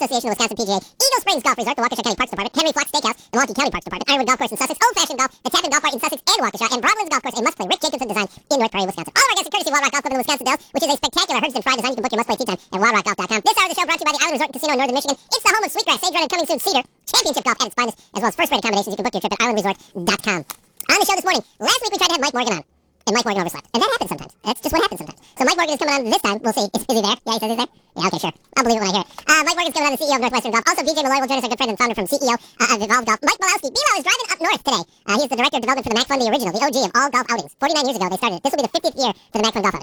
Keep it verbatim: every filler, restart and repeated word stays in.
Association of Wisconsin P G A, Eagle Springs Golf Resort, the Waukesha County Parks Department, Henry Flock Steakhouse, the Milwaukee County Parks Department, Ironwood Golf Course in Sussex, Old Fashioned Golf, the Tappan Golf Art in Sussex and Waukesha, and Broadlands Golf Course, a must-play Rick Jacobson design in North Prairie, Wisconsin. All of our guests are courtesy of Wild Rock Golf Club in the Wisconsin Dells, which is a spectacular Herdston Fry design. You can book your must-play tee time at wild rock golf dot com. This hour of the show brought to you by the Island Resort and Casino in Northern Michigan. It's the home of Sweetgrass, Sage Run, and coming soon Cedar, Championship Golf at its finest, as well as first-rate accommodations. You can book your trip at island resort dot com. On the show this morning, last week we tried to have Mike Morgan on. And Mike Morgan overslept. And that happens sometimes. That's just what happens sometimes. So Mike Morgan is coming on this time. We'll see. Is, is he there? Yeah, he says he's there? Yeah, okay, sure. I'll believe it when I hear it. Uh, Mike Morgan's coming on, the C E O of Northwestern Golf. Also, B J Malloy will join us, our good friend and founder from C E O uh, of Evolve Golf. Mike Malowski. B-Mal is driving up north today. Uh, he is the director of development for the Mac Fun, the original, the O G of all golf outings. forty-nine years ago they started it. This will be the fiftieth year for the Mac Fun Golf Outing.